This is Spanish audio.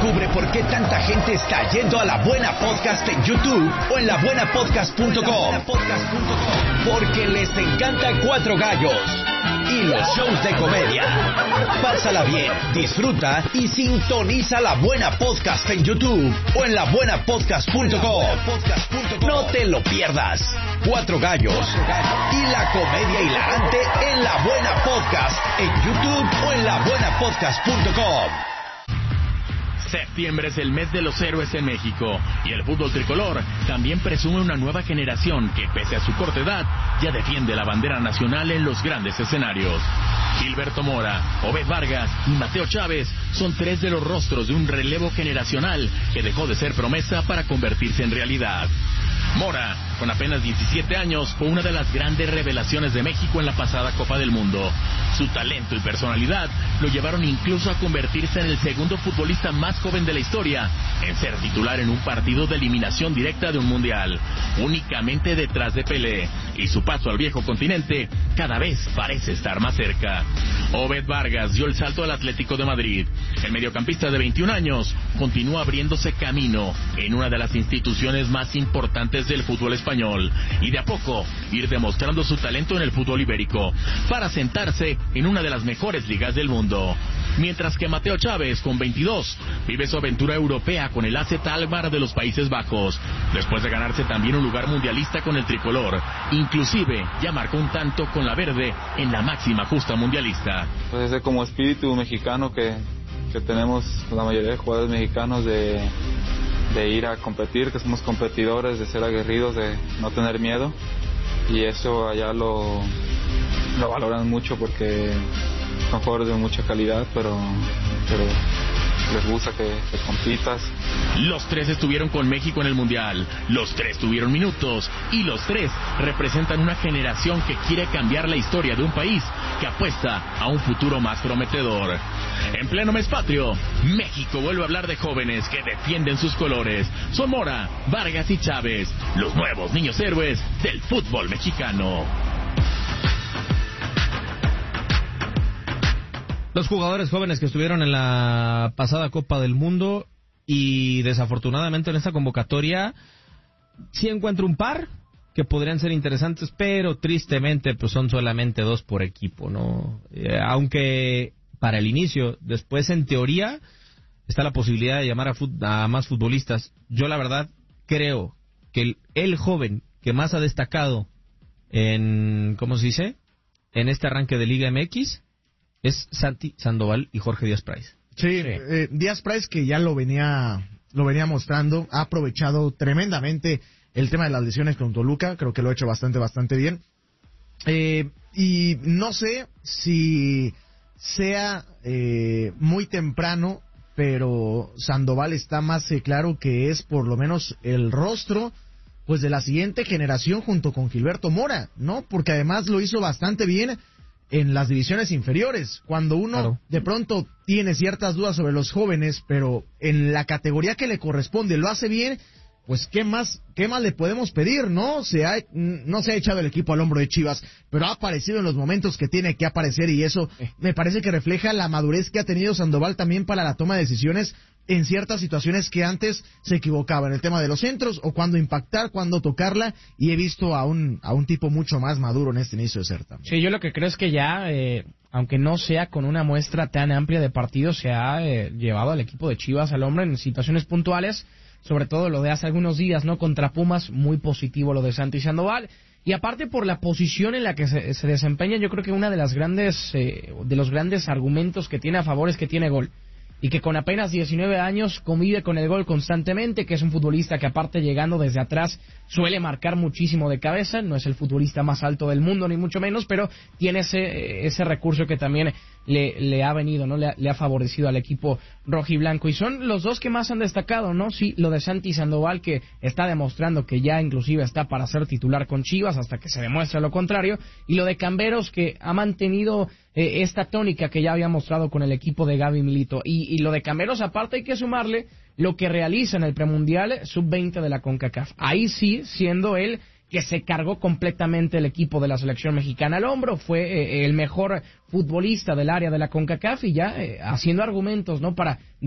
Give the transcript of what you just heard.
Descubre por qué tanta gente está yendo a La Buena Podcast en YouTube o en labuenapodcast.com. Porque les encanta Cuatro Gallos y los shows de comedia. Pásala bien, disfruta y sintoniza La Buena Podcast en YouTube o en labuenapodcast.com. No te lo pierdas. Cuatro Gallos y la comedia hilarante en La Buena Podcast en YouTube o en labuenapodcast.com. Septiembre es el mes de los héroes en México y el fútbol tricolor también presume una nueva generación que, pese a su corta edad, ya defiende la bandera nacional en los grandes escenarios. Gilberto Mora, Obed Vargas y Mateo Chávez son tres de los rostros de un relevo generacional que dejó de ser promesa para convertirse en realidad. Mora, con apenas 17 años, fue una de las grandes revelaciones de México en la pasada Copa del Mundo. Su talento y personalidad lo llevaron incluso a convertirse en el segundo futbolista más joven de la historia en ser titular en un partido de eliminación directa de un mundial, únicamente detrás de Pelé, y su paso al viejo continente cada vez parece estar más cerca. Obed Vargas dio el salto al Atlético de Madrid. El mediocampista de 21 años continúa abriéndose camino en una de las instituciones más importantes del fútbol español y de a poco ir demostrando su talento en el fútbol ibérico para sentarse en una de las mejores ligas del mundo. Mientras que Mateo Chávez, con 22, vive su aventura europea con el AZ Alkmaar de los Países Bajos, después de ganarse también un lugar mundialista con el tricolor. Inclusive ya marcó un tanto con la verde en la máxima justa mundialista. Pues ese como espíritu mexicano que tenemos la mayoría de jugadores mexicanos de ir a competir, que somos competidores, de ser aguerridos, de no tener miedo, y eso allá lo valoran mucho porque son jugadores de mucha calidad, pero les gusta que compitas. Los tres estuvieron con México en el Mundial, los tres tuvieron minutos y los tres representan una generación que quiere cambiar la historia de un país que apuesta a un futuro más prometedor. En pleno mes patrio, México vuelve a hablar de jóvenes que defienden sus colores. Son Mora, Vargas y Chávez, los nuevos niños héroes del fútbol mexicano. Los jugadores jóvenes que estuvieron en la pasada Copa del Mundo y desafortunadamente en esta convocatoria sí encuentro un par que podrían ser interesantes, pero tristemente pues son solamente dos por equipo, ¿no? Aunque para el inicio, después en teoría está la posibilidad de llamar a más futbolistas. Yo la verdad creo que el joven que más ha destacado en, ¿cómo se dice?, en este arranque de Liga MX es Santi Sandoval y Jorge Díaz Price. Sí. Díaz Price, que ya lo venía mostrando, ha aprovechado tremendamente el tema de las lesiones con Toluca, creo que lo ha hecho bastante bien. Y no sé si sea muy temprano, pero Sandoval está más claro que es por lo menos el rostro pues de la siguiente generación junto con Gilberto Mora, ¿no? Porque además lo hizo bastante bien en las divisiones inferiores, cuando uno de pronto tiene ciertas dudas sobre los jóvenes, pero en la categoría que le corresponde lo hace bien, pues qué más le podemos pedir, ¿no? No se ha echado el equipo al hombro de Chivas, pero ha aparecido en los momentos que tiene que aparecer, y eso me parece que refleja la madurez que ha tenido Sandoval también para la toma de decisiones en ciertas situaciones que antes se equivocaba, en el tema de los centros, o cuándo impactar, cuándo tocarla, y he visto a un tipo mucho más maduro en este inicio de certamen. Sí, yo lo que creo es que ya, aunque no sea con una muestra tan amplia de partidos, se ha llevado al equipo de Chivas al hombro en situaciones puntuales, sobre todo lo de hace algunos días, ¿no? Contra Pumas, muy positivo lo de Santi Sandoval. Y aparte por la posición en la que se desempeña, yo creo que una de las grandes, de los grandes argumentos que tiene a favor es que tiene gol. Y que con apenas 19 años convive con el gol constantemente, que es un futbolista que aparte llegando desde atrás suele marcar muchísimo de cabeza, no es el futbolista más alto del mundo ni mucho menos, pero tiene ese recurso que también le ha venido, ¿no? Le ha favorecido al equipo rojiblanco, y son los dos que más han destacado, ¿no? Sí, lo de Santi Sandoval, que está demostrando que ya inclusive está para ser titular con Chivas hasta que se demuestre lo contrario, y lo de Camberos, que ha mantenido esta tónica que ya había mostrado con el equipo de Gaby Milito, y lo de Camberos aparte hay que sumarle lo que realiza en el premundial sub-20 de la CONCACAF, ahí sí siendo él que se cargó completamente el equipo de la selección mexicana al hombro, fue el mejor futbolista del área de la CONCACAF, y ya haciendo argumentos, ¿no?, para